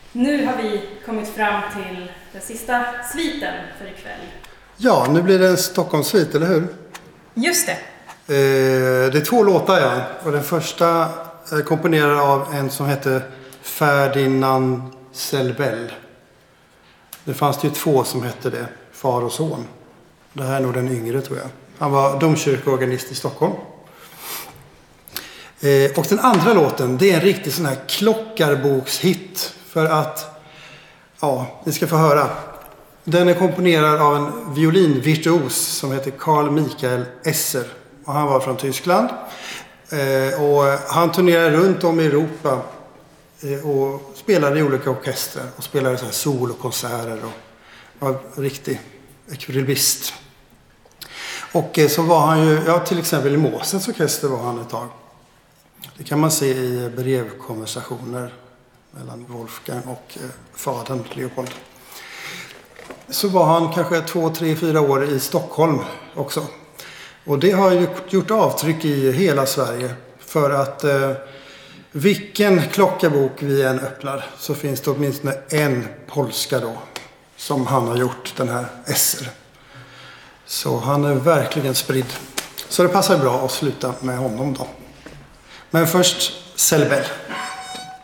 Nu har vi kommit fram till den sista sviten för ikväll. Ja, nu blir det en Stockholmssvit, eller hur? Just det. Det är 2 låtar, ja. Och den första är komponerad av en som heter Ferdinand Selbel. Det fanns ju 2 som hette det, far och son. Det här är nog den yngre, tror jag. Han var domkyrkoorganist i Stockholm. Och den andra låten, det är en riktig sån här klockarbokshit. För att, ja, ni ska få höra. Den är komponerad av en violinvirtuos som heter Carl Michael Esser. Och han var från Tyskland. Och han turnerade runt om i Europa och spelade i olika orkestrar. Och spelade så här solokonserter och var riktig ekvilibist. Och så var han ju, ja, till exempel i Mozarts orkester var han ett tag. Det kan man se i brevkonversationer mellan Wolfgang och fadern Leopold. Så var han kanske 2, 3, 4 år i Stockholm också. Och det har ju gjort avtryck i hela Sverige. För att vilken klockarbok vi än öppnar så finns det åtminstone en polska då. Som han har gjort, den här Esser. Så han är verkligen spridd. Så det passar bra att sluta med honom då. Men först Selbel.